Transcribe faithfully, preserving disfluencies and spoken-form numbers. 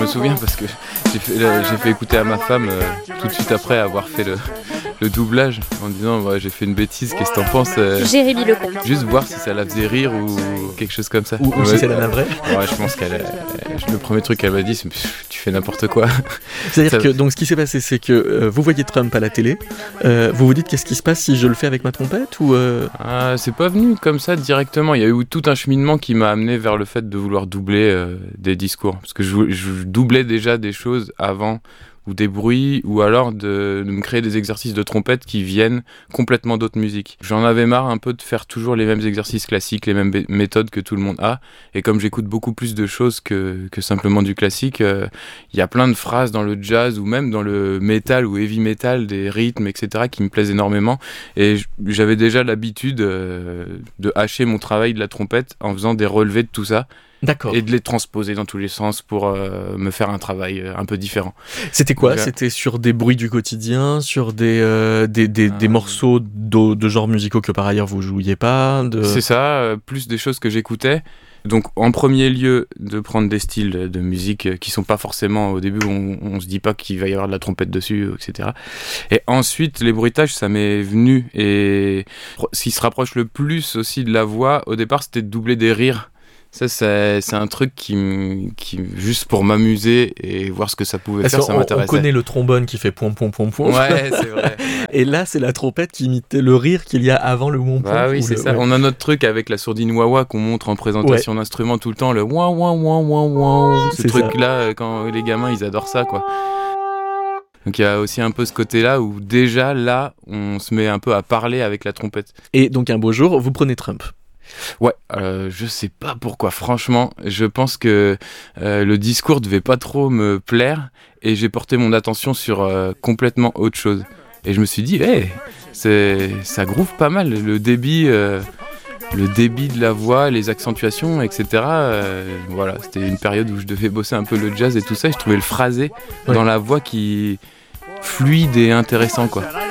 me souviens parce que j'ai fait, j'ai fait écouter à ma femme euh, tout de suite après avoir fait le, le doublage en disant ouais, j'ai fait une bêtise, qu'est-ce que t'en penses euh, Jérémy Lecomte. Juste voir si ça la faisait rire ou quelque chose comme ça. Ou, ou ouais, si c'est la navrait. Ouais, je pense qu'elle. Le premier truc qu'elle m'a dit, c'est tu fais n'importe quoi. C'est-à-dire ça... que donc ce qui s'est passé, c'est que euh, vous voyez Trump à la télé, euh, vous vous dites qu'est-ce qui se passe si je le fais avec ma trompette ou euh... ah, c'est pas venu comme ça directement. Il y a eu tout un cheminement qui m'a amené vers le fait de vouloir doubler euh, des discours, parce que je, je doublais déjà des choses avant, ou des bruits, ou alors de, de me créer des exercices de trompette qui viennent complètement d'autres musiques. J'en avais marre un peu de faire toujours les mêmes exercices classiques, les mêmes b- méthodes que tout le monde a, et comme j'écoute beaucoup plus de choses que, que simplement du classique, il euh, y a plein de phrases dans le jazz, ou même dans le metal ou heavy metal, des rythmes, et cetera, qui me plaisent énormément, et j'avais déjà l'habitude euh, de hacher mon travail de la trompette en faisant des relevés de tout ça. D'accord. Et de les transposer dans tous les sens pour euh, me faire un travail euh, un peu différent. C'était quoi ? Donc, C'était sur des bruits du quotidien, sur des, euh, des, des, euh... des morceaux de, de genres musicaux que par ailleurs vous jouiez pas de... C'est ça, euh, plus des choses que j'écoutais. Donc en premier lieu, de prendre des styles de musique qui sont pas forcément, au début on, on se dit pas qu'il va y avoir de la trompette dessus, et cetera. Et ensuite les bruitages, ça m'est venu. Et ce qui se rapproche le plus aussi de la voix, au départ c'était de doubler des rires. Ça, c'est, c'est un truc qui, qui, juste pour m'amuser et voir ce que ça pouvait Parce faire, ça on, m'intéressait. On connaît le trombone qui fait point, point, point, point. Ouais, c'est vrai. Et là, c'est la trompette qui imite le rire qu'il y a avant le point, point. Bah oui, c'est le... ça. Ouais. On a notre truc avec la sourdine wah-wah qu'on montre en présentation ouais. d'instruments tout le temps, le wah-wah-wah-wah-wah. Ce truc-là, quand les gamins, ils adorent ça, quoi. Donc il y a aussi un peu ce côté-là où déjà, là, on se met un peu à parler avec la trompette. Et donc un beau jour, vous prenez Trump. Ouais, euh, je sais pas pourquoi, franchement, je pense que euh, le discours devait pas trop me plaire et j'ai porté mon attention sur euh, complètement autre chose. Et je me suis dit, hey, c'est, ça groove pas mal, le débit, euh, le débit de la voix, les accentuations, et cetera. Euh, voilà, c'était une période où je devais bosser un peu le jazz et tout ça, et je trouvais le phrasé ouais. dans la voix qui fluide et intéressant, quoi.